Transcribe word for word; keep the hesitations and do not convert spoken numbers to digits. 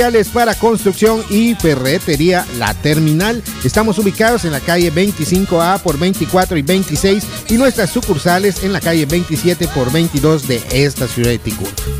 para construcción y ferretería La Terminal. Estamos ubicados en la calle veinticinco A por veinticuatro y veintiséis y nuestras sucursales en la calle veintisiete por veintidós de esta ciudad de Ticún.